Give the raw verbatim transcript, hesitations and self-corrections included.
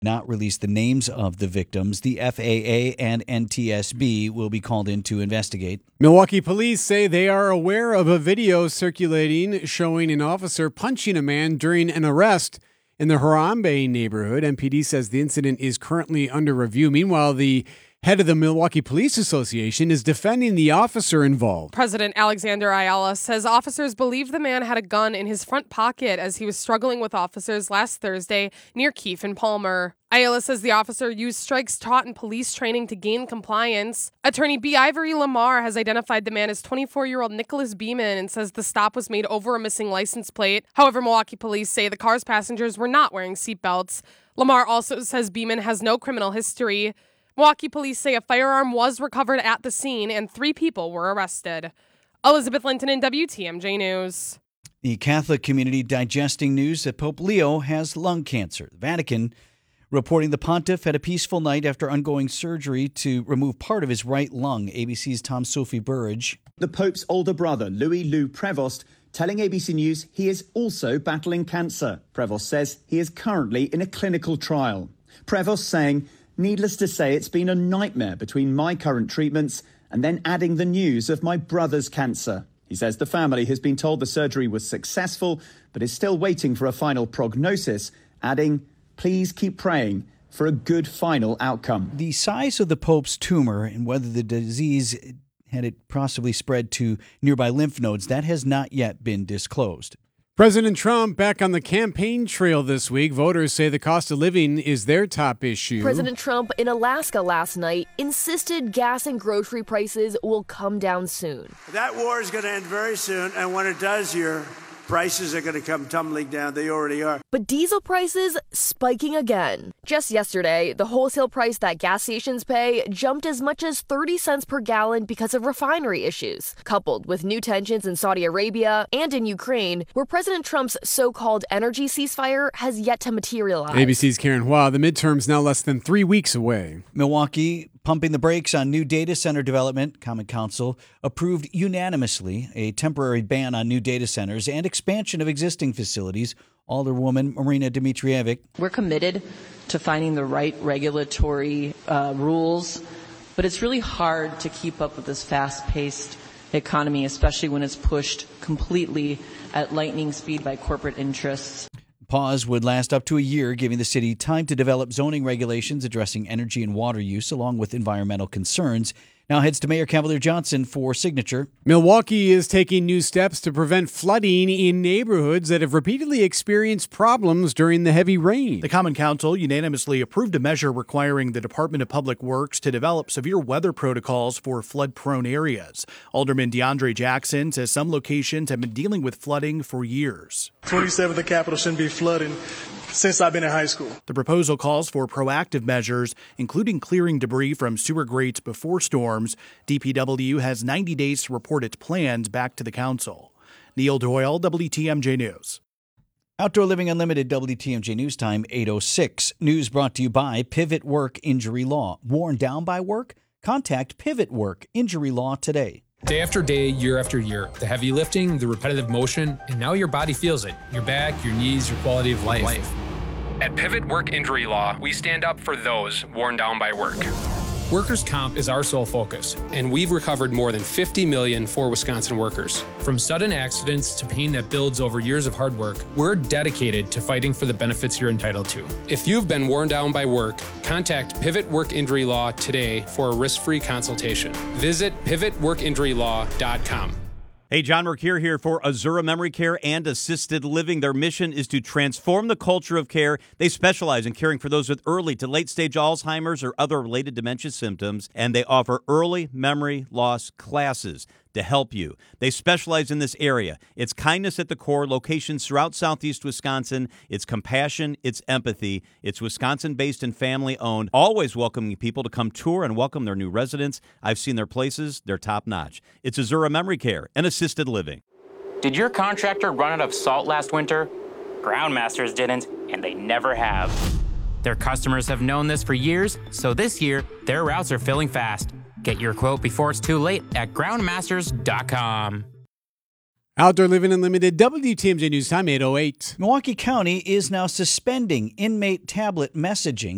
Not release the names of the victims. The F A A and N T S B will be called in to investigate. Milwaukee police say they are aware of a video circulating showing an officer punching a man during an arrest in the Harambe neighborhood. M P D says the incident is currently under review. Meanwhile, the head of the Milwaukee Police Association is defending the officer involved. President Alexander Ayala says officers believe the man had a gun in his front pocket as he was struggling with officers last Thursday near Keefe and Palmer. Ayala says the officer used strikes taught in police training to gain compliance. Attorney B. Ivory Lamar has identified the man as twenty-four-year-old Nicholas Beeman and says the stop was made over a missing license plate. However, Milwaukee police say the car's passengers were not wearing seatbelts. Lamar also says Beeman has no criminal history. Milwaukee police say a firearm was recovered at the scene and three people were arrested. Elizabeth Linton in W T M J News. The Catholic community digesting news that Pope Leo has lung cancer. The Vatican reporting the pontiff had a peaceful night after undergoing surgery to remove part of his right lung. A B C's Tom Sophie Burridge. The Pope's older brother, Louis Lou Prevost, telling A B C News he is also battling cancer. Prevost says he is currently in a clinical trial. Prevost saying, "Needless to say, it's been a nightmare between my current treatments and then adding the news of my brother's cancer." He says the family has been told the surgery was successful, but is still waiting for a final prognosis, adding, "Please keep praying for a good final outcome." The size of the Pope's tumor and whether the disease had it possibly spread to nearby lymph nodes, that has not yet been disclosed. President Trump back on the campaign trail this week. Voters say the cost of living is their top issue. President Trump in Alaska last night insisted gas and grocery prices will come down soon. That war is going to end very soon, and when it does, your prices are going to come tumbling down. They already are. But diesel prices spiking again. Just yesterday, the wholesale price that gas stations pay jumped as much as thirty cents per gallon because of refinery issues, coupled with new tensions in Saudi Arabia and in Ukraine, where President Trump's so-called energy ceasefire has yet to materialize. A B C's Karen Hua. The midterm's now less than three weeks away. Milwaukee pumping the brakes on new data center development. Common Council approved unanimously a temporary ban on new data centers and expansion of existing facilities. Alderwoman Marina Dmitrievic. We're committed to finding the right regulatory uh, rules, but it's really hard to keep up with this fast-paced economy, especially when it's pushed completely at lightning speed by corporate interests. Pause would last up to a year, giving the city time to develop zoning regulations addressing energy and water use along with environmental concerns. Now heads to Mayor Cavalier Johnson for signature. Milwaukee is taking new steps to prevent flooding in neighborhoods that have repeatedly experienced problems during the heavy rain. The Common Council unanimously approved a measure requiring the Department of Public Works to develop severe weather protocols for flood-prone areas. Alderman DeAndre Jackson says some locations have been dealing with flooding for years. twenty-seventh and Capitol shouldn't be flooding since I've been in high school. The proposal calls for proactive measures, including clearing debris from sewer grates before storms. D P W has ninety days to report its plans back to the council. Neil Doyle, W T M J News. Outdoor Living Unlimited, W T M J News Time, eight oh six. News brought to you by Pivot Work Injury Law. Worn down by work? Contact Pivot Work Injury Law today. Day after day, year after year, the heavy lifting, the repetitive motion, and now your body feels it. Your back, your knees, your quality of life. life. At Pivot Work Injury Law, we stand up for those worn down by work. Workers' comp is our sole focus, and we've recovered more than fifty million dollars for Wisconsin workers. From sudden accidents to pain that builds over years of hard work, we're dedicated to fighting for the benefits you're entitled to. If you've been worn down by work, contact Pivot Work Injury Law today for a risk-free consultation. Visit pivot work injury law dot com. Hey, John Mercure here for Azura Memory Care and Assisted Living. Their mission is to transform the culture of care. They specialize in caring for those with early to late-stage Alzheimer's or other related dementia symptoms, and they offer early memory loss classes to help you. They specialize in this area. It's kindness at the core, locations throughout southeast Wisconsin. It's compassion, it's empathy. It's Wisconsin-based and family-owned, always welcoming people to come tour and welcome their new residents. I've seen their places. They're top-notch. It's Azura Memory Care and Assisted Living. Did your contractor run out of salt last winter? Groundmasters didn't, and they never have. Their customers have known this for years, so this year, their routes are filling fast. Get your quote before it's too late at groundmasters dot com. Outdoor Living Unlimited, W T M J News Time, eight oh eight. Milwaukee County is now suspending inmate tablet messaging